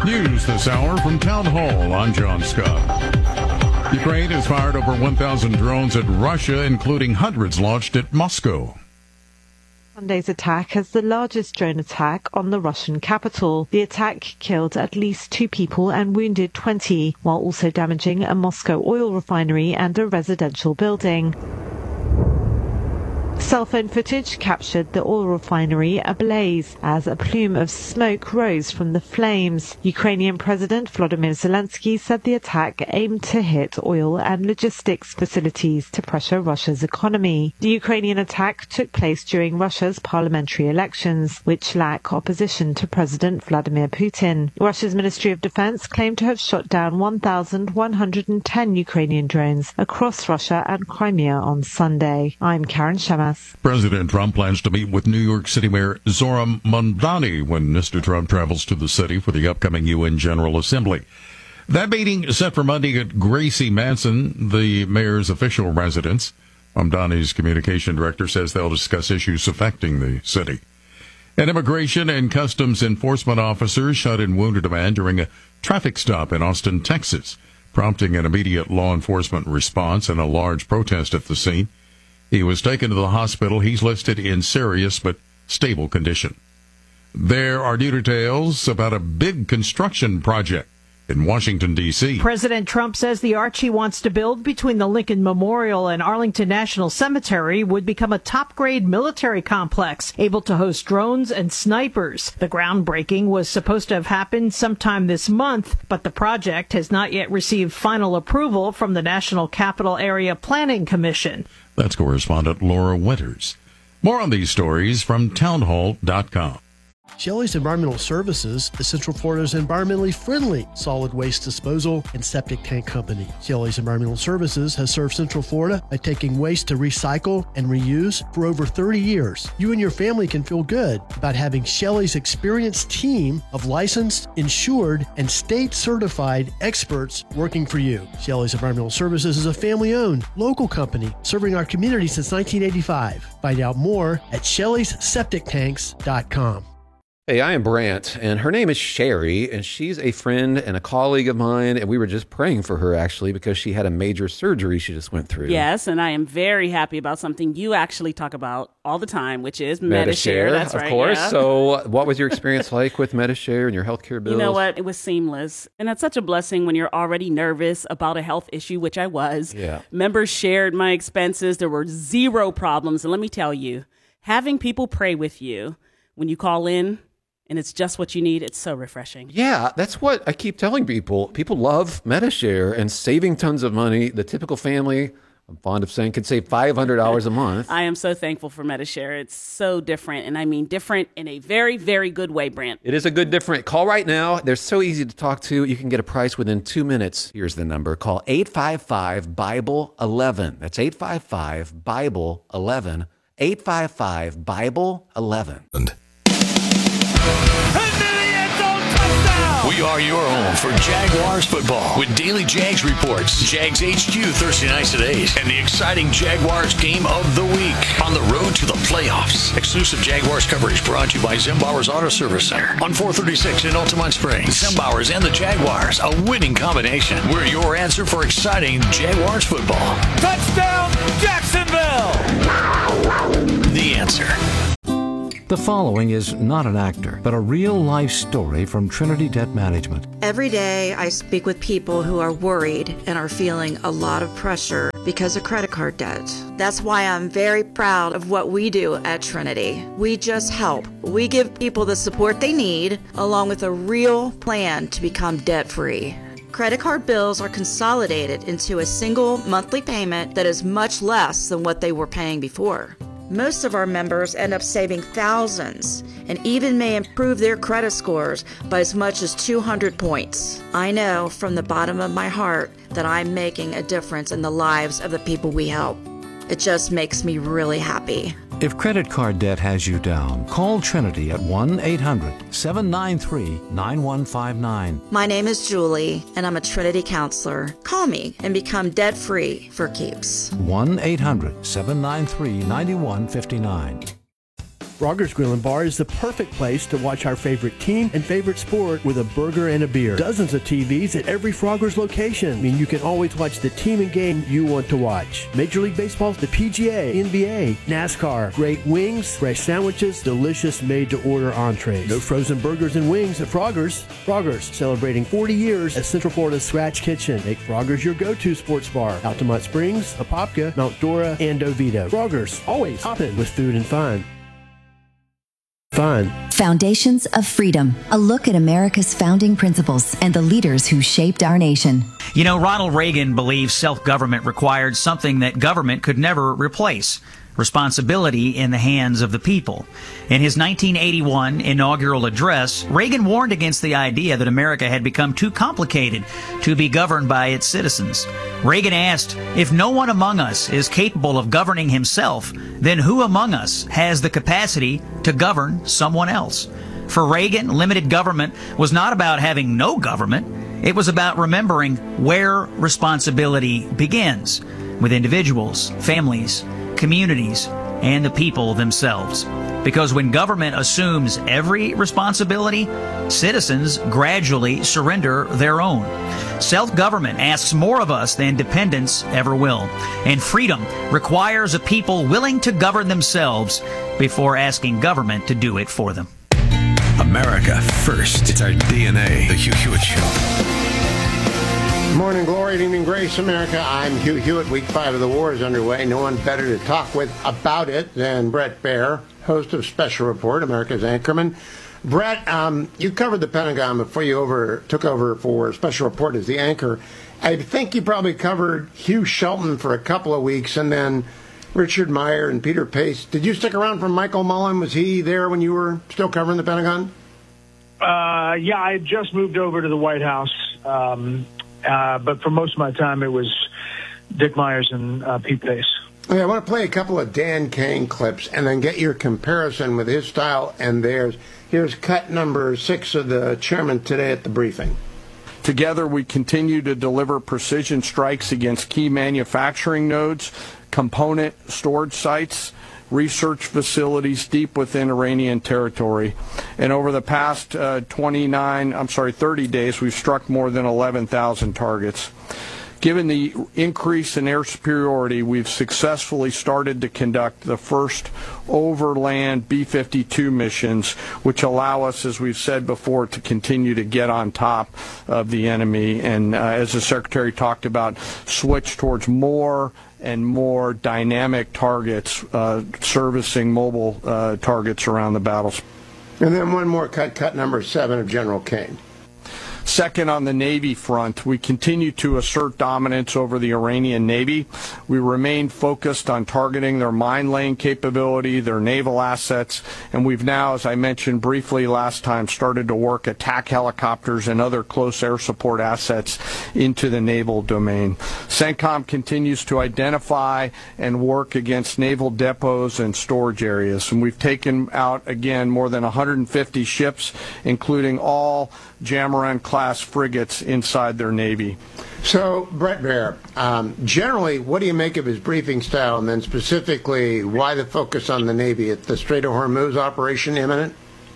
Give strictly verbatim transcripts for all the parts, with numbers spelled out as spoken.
News this hour from Town Hall. I'm John Scott. Ukraine has fired over one thousand drones at Russia, including hundreds launched at Moscow. Sunday's attack is the largest drone attack on the Russian capital. The attack killed at least two people and wounded twenty, while also damaging a Moscow oil refinery and a residential building. Cell phone footage captured the oil refinery ablaze as a plume of smoke rose from the flames. Ukrainian President Volodymyr Zelensky said the attack aimed to hit oil and logistics facilities to pressure Russia's economy. The Ukrainian attack took place during Russia's parliamentary elections, which lack opposition to President Vladimir Putin. Russia's Ministry of Defense claimed to have shot down one thousand one hundred ten Ukrainian drones across Russia and Crimea on Sunday. I'm Karen Shemas. President Trump plans to meet with New York City Mayor Zohran Mamdani when Mister Trump travels to the city for the upcoming U N General Assembly. That meeting is set for Monday at Gracie Mansion, the mayor's official residence. Mamdani's communication director says they'll discuss issues affecting the city. An immigration and customs enforcement officer shot and wounded a man during a traffic stop in Austin, Texas, prompting an immediate law enforcement response and a large protest at the scene. He was taken to the hospital. He's listed in serious but stable condition. There are new details about a big construction project in Washington, D C President Trump says the arch he wants to build between the Lincoln Memorial and Arlington National Cemetery would become a top-grade military complex, able to host drones and snipers. The groundbreaking was supposed to have happened sometime this month, but the project has not yet received final approval from the National Capital Area Planning Commission. That's correspondent Laura Winters. More on these stories from townhall dot com. Shelley's Environmental Services is Central Florida's environmentally friendly solid waste disposal and septic tank company. Shelley's Environmental Services has served Central Florida by taking waste to recycle and reuse for over thirty years. You and your family can feel good about having Shelley's experienced team of licensed, insured, and state-certified experts working for you. Shelley's Environmental Services is a family-owned, local company serving our community since nineteen eighty-five. Find out more at shelleys septic tanks dot com. Hey, I am Brant, and her name is Sherry, and she's a friend and a colleague of mine, and we were just praying for her, actually, because she had a major surgery she just went through. Yes, and I am very happy about something you actually talk about all the time, which is Medi-Share. Medi-Share, That's of right, course. yeah. So what was your experience like with Medi-Share and your healthcare bills? You know what? It was seamless, and that's such a blessing when you're already nervous about a health issue, which I was. Yeah. Members shared my expenses. There were zero problems, and let me tell you, having people pray with you when you call in, and it's just what you need, it's so refreshing. Yeah, that's what I keep telling people. People love Medi-Share and saving tons of money. The typical family, I'm fond of saying, can save five hundred dollars a month. I am so thankful for Medi-Share. It's so different, and I mean different in a very, very good way, Brant. It is a good different. Call right now. They're so easy to talk to. You can get a price within two minutes. Here's the number. Call eight five five, Bible eleven. That's eight five five, Bible eleven. eight five five, Bible eleven. We are your home for Jaguars football with daily Jags reports, Jags H Q Thursday nights at eight, and the exciting Jaguars game of the week on the road to the playoffs. Exclusive Jaguars coverage brought to you by Zimbauer's Auto Service Center on four thirty-six in Altamont Springs. Zimbauer's and the Jaguars, a winning combination. We're your answer for exciting Jaguars football. Touchdown, Jacksonville! The answer. The following is not an actor, but a real-life story from Trinity Debt Management. Every day I speak with people who are worried and are feeling a lot of pressure because of credit card debt. That's why I'm very proud of what we do at Trinity. We just help. We give people the support they need, along with a real plan to become debt-free. Credit card bills are consolidated into a single monthly payment that is much less than what they were paying before. Most of our members end up saving thousands and even may improve their credit scores by as much as two hundred points. I know from the bottom of my heart that I'm making a difference in the lives of the people we help. It just makes me really happy. If credit card debt has you down, call Trinity at one eight hundred, seven nine three, nine one five nine. My name is Julie, and I'm a Trinity counselor. Call me and become debt-free for keeps. one eight hundred, seven nine three, nine one five nine. Frogger's Grill and Bar is the perfect place to watch our favorite team and favorite sport with a burger and a beer. Dozens of T Vs at every Frogger's location. I mean, you can always watch the team and game you want to watch. Major League Baseball, the P G A, N B A, NASCAR, great wings, fresh sandwiches, delicious made-to-order entrees. No frozen burgers and wings at Frogger's. Frogger's, celebrating forty years as Central Florida's Scratch Kitchen. Make Frogger's your go-to sports bar. Altamont Springs, Apopka, Mount Dora, and Oviedo. Frogger's, always hopping with food and fun. Fun. Foundations of Freedom, a look at America's founding principles and the leaders who shaped our nation. You know, Ronald Reagan believed self-government required something that government could never replace: responsibility in the hands of the people. In his nineteen eighty-one inaugural address, Reagan warned against the idea that America had become too complicated to be governed by its citizens. Reagan asked, if no one among us is capable of governing himself, then who among us has the capacity to govern someone else? For Reagan, limited government was not about having no government. It was about remembering where responsibility begins, with individuals, families, communities, and the people themselves. Because when government assumes every responsibility, citizens gradually surrender their own. Self-government asks more of us than dependence ever will. And freedom requires a people willing to govern themselves before asking government to do it for them. America first. It's our D N A. The Hugh Hewitt Show. Morning glory and evening grace, America. I'm Hugh Hewitt. Week five of the war is underway. No one better to talk with about it than Bret Baier, host of Special Report, America's Anchorman. Bret, um, you covered the Pentagon before you over took over for Special Report as the anchor. I think you probably covered Hugh Shelton for a couple of weeks, and then Richard Meyer and Peter Pace. Did you stick around for Michael Mullen? Was he there when you were still covering the Pentagon? Uh, yeah, I had just moved over to the White House. Um, Uh, but for most of my time, it was Dick Myers and uh, Pete Pace. Okay, I want to play a couple of Dan Kane clips and then get your comparison with his style and theirs. Here's cut number six of the chairman today at the briefing. Together, we continue to deliver precision strikes against key manufacturing nodes, component storage sites, research facilities deep within Iranian territory. And over the past uh, twenty-nine, I'm sorry, thirty days, we've struck more than eleven thousand targets. Given the increase in air superiority, we've successfully started to conduct the first overland B fifty-two missions, which allow us, as we've said before, to continue to get on top of the enemy. And uh, as the Secretary talked about, switch towards more and more dynamic targets, uh, servicing mobile uh, targets around the battles. And then one more cut, cut number seven of General Kane. Second, on the Navy front, we continue to assert dominance over the Iranian Navy. We remain focused on targeting their mine laying capability, their naval assets, and we've now, as I mentioned briefly last time, started to work attack helicopters and other close air support assets into the naval domain. CENTCOM continues to identify and work against naval depots and storage areas, and we've taken out, again, more than one hundred fifty ships, including all Jamaran-class frigates inside their Navy. So, Bret Baier, um, generally, what do you make of his briefing style, and then specifically, why the focus on the Navy? At the Strait of Hormuz operation imminent?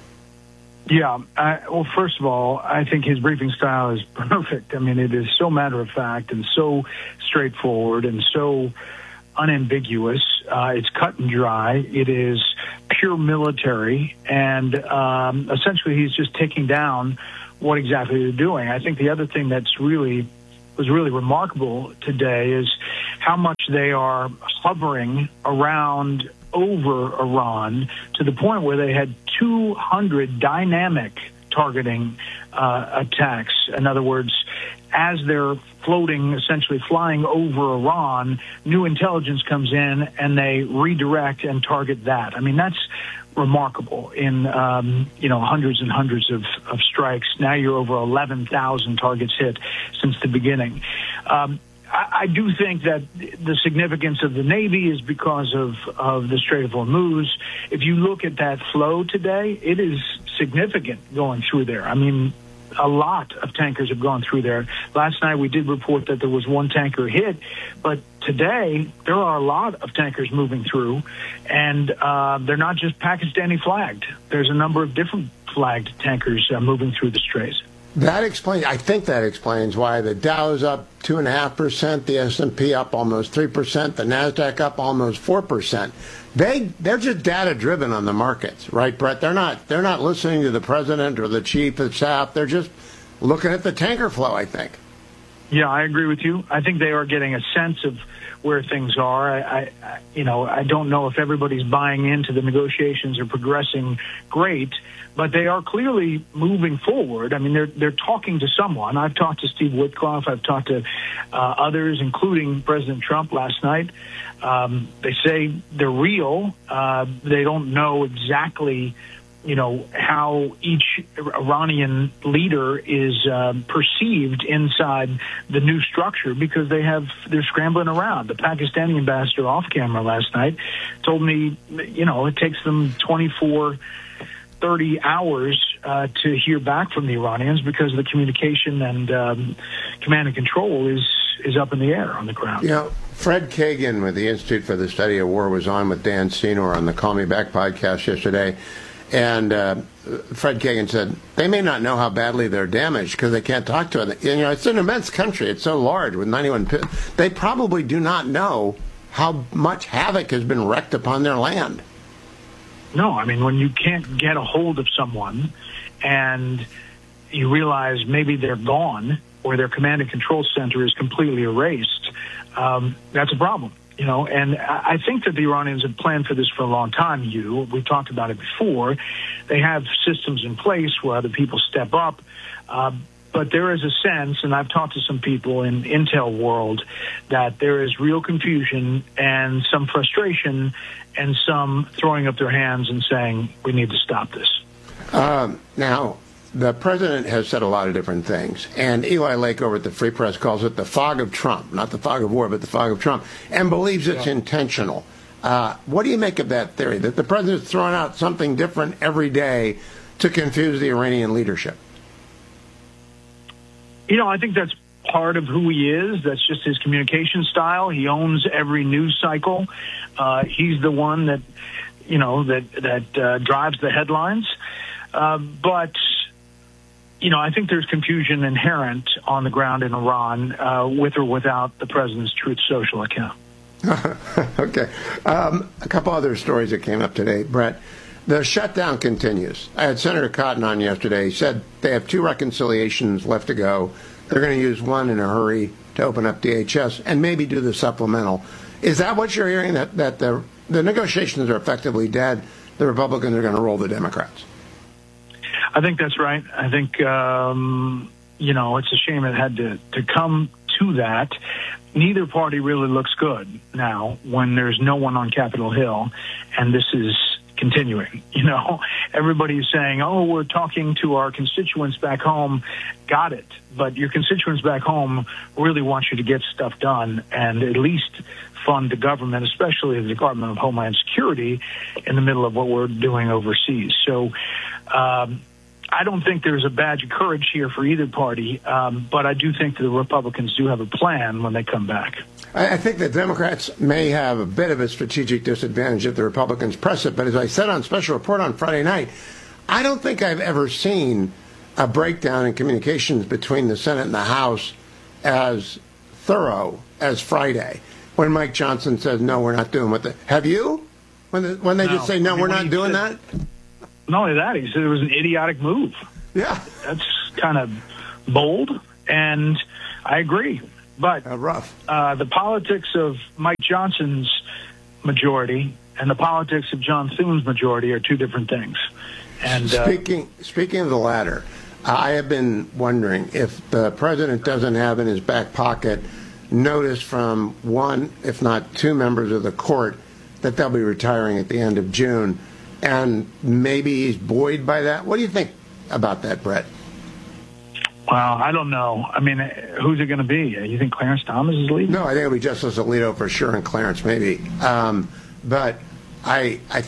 Yeah, I, well, first of all, I think his briefing style is perfect. I mean, it is so matter-of-fact and so straightforward and so unambiguous. Uh, it's cut and dry. It is pure military, and um, essentially he's just taking down what exactly they're doing. I think the other thing that's really was really remarkable today is how much they are hovering around over Iran to the point where they had two hundred dynamic targeting uh, attacks. In other words, as they're floating, essentially flying over Iran, new intelligence comes in and they redirect and target that. I mean, that's remarkable in, um, you know, hundreds and hundreds of, of strikes. Now you're over eleven thousand targets hit since the beginning. Um, I, I do think that the significance of the Navy is because of, of the Strait of Hormuz. If you look at that flow today, it is significant going through there. I mean, a lot of tankers have gone through there. Last night we did report that there was one tanker hit, but today there are a lot of tankers moving through, and uh, they're not just Pakistani flagged. There's a number of different flagged tankers uh, moving through the Straits. That explains. I think that explains why the Dow's up two and a half percent, the S and P up almost three percent, the Nasdaq up almost four percent. They they're just data driven on the markets, right, Brett? They're not they're not listening to the president or the chief of staff. They're just looking at the tanker flow, I think. Yeah, I agree with you. I think they are getting a sense of where things are. I, I, you know, I don't know if everybody's buying into the negotiations are progressing great, but they are clearly moving forward. I mean, they're they're talking to someone. I've talked to Steve Witkoff. I've talked to uh, others, including President Trump last night. Um, they say they're real. Uh, they don't know exactly, you know, how each Iranian leader is uh, perceived inside the new structure because they have they're scrambling around. The Pakistani ambassador off camera last night told me, you know, it takes them twenty-four, thirty hours uh, to hear back from the Iranians because the communication and um, command and control is is up in the air on the ground. You know, Fred Kagan with the Institute for the Study of War was on with Dan Senor on the Call Me Back podcast yesterday. And uh, Fred Kagan said, they may not know how badly they're damaged because they can't talk to it. You know, it's an immense country. It's so large with ninety-one. They probably do not know how much havoc has been wreaked upon their land. No, I mean, when you can't get a hold of someone and you realize maybe they're gone or their command and control center is completely erased, um, that's a problem. You know, and I think that the Iranians have planned for this for a long time, you. We've talked about it before. They have systems in place where other people step up. Uh, but there is a sense, and I've talked to some people in Intel world, that there is real confusion and some frustration and some throwing up their hands and saying, we need to stop this. Um, now, the president has said a lot of different things, and Eli Lake over at the Free Press calls it the fog of Trump, not the fog of war, but the fog of Trump, and believes it's yeah. intentional. Uh, what do you make of that theory, that the president's throwing out something different every day to confuse the Iranian leadership? You know, I think that's part of who he is. That's just his communication style. He owns every news cycle. Uh, he's the one that, you know, that, that uh, drives the headlines. Uh, but... You know, I think there's confusion inherent on the ground in Iran, uh, with or without the president's Truth Social account. Okay. Um, a couple other stories that came up today, Brett. The shutdown continues. I had Senator Cotton on yesterday. He said they have two reconciliations left to go. They're going to use one in a hurry to open up D H S and maybe do the supplemental. Is that what you're hearing, that, that the, the negotiations are effectively dead? The Republicans are going to roll the Democrats? I think that's right. I think, um, you know, it's a shame it had to, to come to that. Neither party really looks good now when there's no one on Capitol Hill, and this is continuing. You know, everybody's saying, oh, we're talking to our constituents back home. Got it. But your constituents back home really want you to get stuff done and at least fund the government, especially the Department of Homeland Security, in the middle of what we're doing overseas. So, um, I don't think there's a badge of courage here for either party, um, but I do think that the Republicans do have a plan when they come back. I think the Democrats may have a bit of a strategic disadvantage if the Republicans press it, but as I said on Special Report on Friday night, I don't think I've ever seen a breakdown in communications between the Senate and the House as thorough as Friday, when Mike Johnson says, no, we're not doing what the... Have you? When, the, when they no. just say, no, I mean, we're not doing said- that? Not only that, he said it was an idiotic move. Yeah. That's kind of bold, and I agree. But uh, rough. Uh, the politics of Mike Johnson's majority and the politics of John Thune's majority are two different things. And uh, Speaking, speaking of the latter, I have been wondering if the president doesn't have in his back pocket notice from one, if not two members of the court that they'll be retiring at the end of June. And maybe he's buoyed by that. What do you think about that, Brett? Well, I don't know. I mean, who's it going to be? You think Clarence Thomas is leaving? No, I think it'll be Justice Alito for sure, and Clarence maybe. Um, but I, I